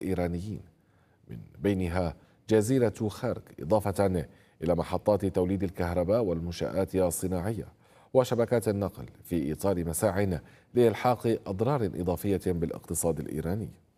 إيرانيين، من بينها جزيرة خارك، إضافة إلى محطات توليد الكهرباء والمنشآت الصناعية وشبكات النقل، في إطار مساع لإلحاق أضرار إضافية بالاقتصاد الإيراني.